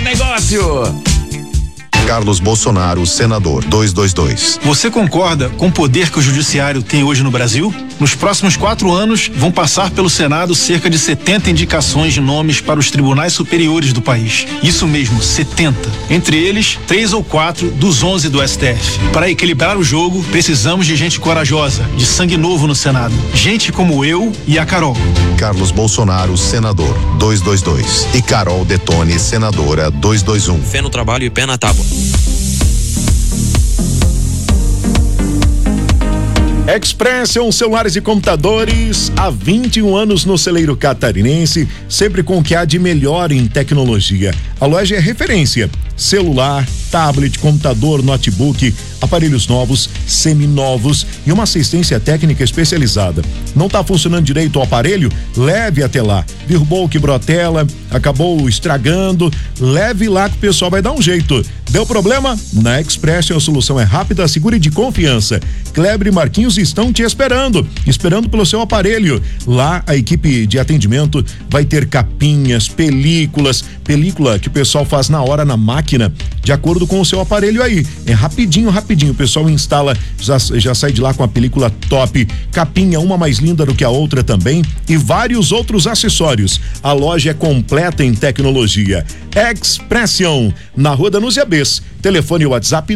negócio. Carlos Bolsonaro, senador, 222. Você concorda com o poder que o judiciário tem hoje no Brasil? Nos próximos 4 anos, vão passar pelo Senado cerca de 70 indicações de nomes para os tribunais superiores do país. Isso mesmo, 70. Entre eles, 3 ou 4 dos 11 do STF. Para equilibrar o jogo, precisamos de gente corajosa, de sangue novo no Senado. Gente como eu e a Carol. Carlos Bolsonaro, senador, 222. E Carol Detone, senadora, 221. Fé no trabalho e pé na tábua. Expression Celulares e Computadores, há 21 anos no celeiro catarinense, sempre com o que há de melhor em tecnologia. A loja é referência: celular, tablet, computador, notebook, aparelhos novos, seminovos e uma assistência técnica especializada. Não está funcionando direito o aparelho? Leve até lá. Derrubou, quebrou a tela, acabou estragando, leve lá que o pessoal vai dar um jeito. Deu problema? Na Expression a solução é rápida, segura e de confiança. Kleber e Marquinhos estão te esperando pelo seu aparelho. Lá a equipe de atendimento vai ter capinhas, película que o pessoal faz na hora na máquina, de acordo com o seu aparelho aí. É rapidinho, o pessoal instala, já sai de lá com a película top, capinha uma mais linda do que a outra também e vários outros acessórios. A loja é completa em tecnologia. Expression, na Rua Danúzia Bess. Telefone WhatsApp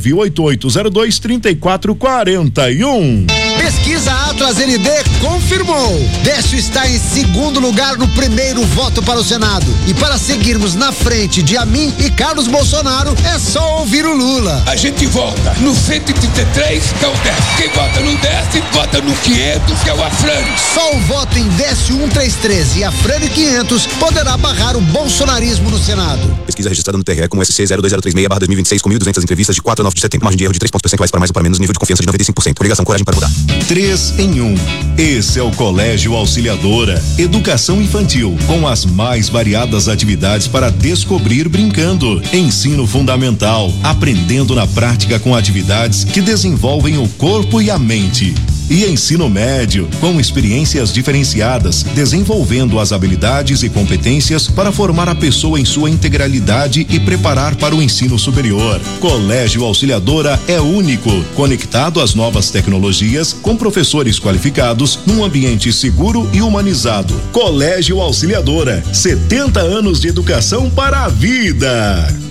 98802-3441. Pesquisa Atlas ND confirmou. Décio está em segundo lugar no primeiro voto para o Senado. E para seguirmos na frente de Amin e Carlos Bolsonaro, é só ouvir o Lula. A gente vota no 133, que é o Décio. Quem vota no Décio, vota no 500, que é o Afrânio. Só o voto em Décio 133 e Afrânio 500 poderá barrar o bolsonarismo no Senado. Pesquisa registrada no TRE como SC 02036/2026 com 1.200 entrevistas de 4 a 9 de setembro. Margem de erro de 3 pontos percentuais para mais ou para menos, nível de confiança de 95%. Obrigação, coragem para mudar. 3 em 1. Esse é o Colégio Auxiliadora. Educação infantil, com as mais variadas atividades para descobrir brincando. Ensino fundamental, aprendendo na prática com atividades que desenvolvem o corpo e a mente. E ensino médio, com experiências diferenciadas, desenvolvendo as habilidades e competências para formar a pessoa em sua integralidade e preparar para o ensino superior. Colégio Auxiliadora é único, conectado às novas tecnologias, com professores qualificados, num ambiente seguro e humanizado. Colégio Auxiliadora, 70 anos de educação para a vida.